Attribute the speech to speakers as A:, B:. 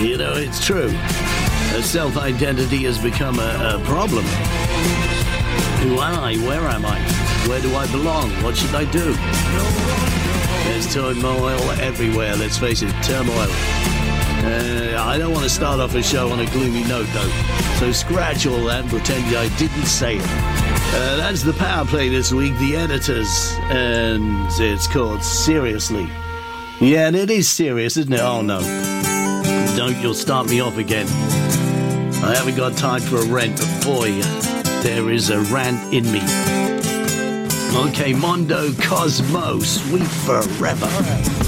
A: You know, it's true. Self-identity has become a problem. Who am I? Where am I? Where do I belong? What should I do? There's turmoil everywhere, let's face it, turmoil. I don't want to start off a show on a gloomy note, though. So scratch all that and pretend I didn't say it. That's the power play this week, The Editors. And it's called Seriously. Yeah, and it is serious, isn't it? Oh, no. Don't, you'll start me off again. I haven't got time for a rant, but boy, there is a rant in me. Okay, Mondo Cosmo, Sweet Forever.